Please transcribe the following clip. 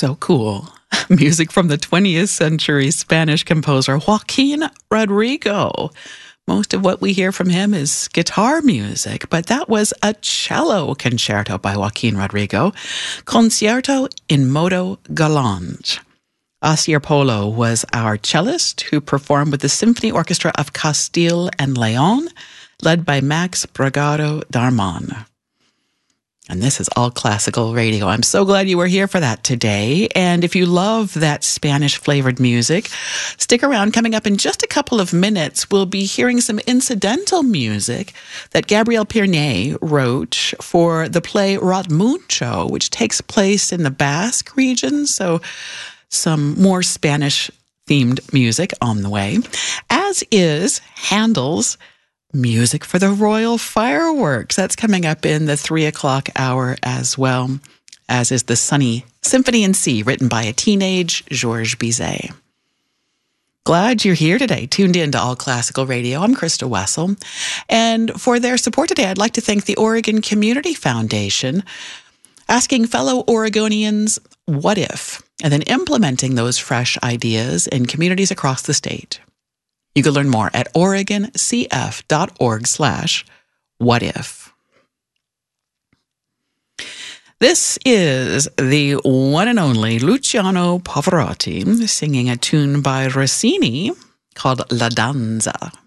So cool. Music from the 20th century Spanish composer Joaquin Rodrigo. Most of what we hear from him is guitar music, but that was a cello concerto by Joaquin Rodrigo, Concierto in Modo Galante. Asier Polo was our cellist who performed with the Symphony Orchestra of Castile and Leon, led by Max Bragado Darman. And this is All Classical Radio. I'm so glad you were here for that today. And if you love that Spanish-flavored music, stick around. Coming up in just a couple of minutes, we'll be hearing some incidental music that Gabriel Pirnet wrote for the play Rot Mucho, which takes place in the Basque region. So some more Spanish-themed music on the way, as is Handel's Music for the Royal Fireworks. That's coming up in the 3 o'clock hour as well, as is the Sunny Symphony in C, written by a teenage Georges Bizet. Glad you're here today, tuned in to All Classical Radio. I'm Krista Wessel. And for their support today, I'd like to thank the Oregon Community Foundation, asking fellow Oregonians, what if? And then implementing those fresh ideas in communities across the state. You can learn more at oregoncf.org/whatif. This is the one and only Luciano Pavarotti singing a tune by Rossini called La Danza.